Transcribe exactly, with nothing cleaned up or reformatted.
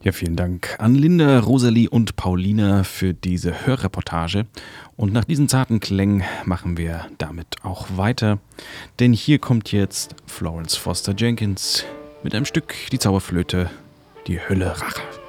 Ja, vielen Dank an Linda, Rosalie und Paulina für diese Hörreportage. Und nach diesen zarten Klängen machen wir damit auch weiter. Denn hier kommt jetzt Florence Foster Jenkins mit einem Stück Die Zauberflöte, die Hölle Rache.